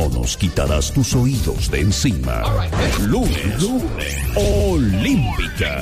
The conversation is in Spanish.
no nos quitarás tus oídos de encima. Lunes Olímpica.